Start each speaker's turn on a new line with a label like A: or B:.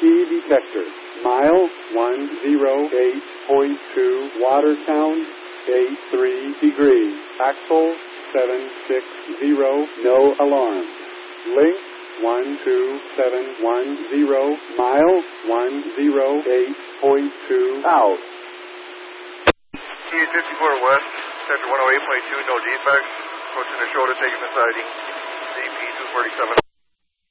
A: key detector. Mile 108.2, Watertown, 83 degrees. Axle 760, no alarm. Link 12710, mile 108.2, out.
B: T-54 West, sector 108.2, no defects. Approaching the shoulder, taking the siding. CP 247.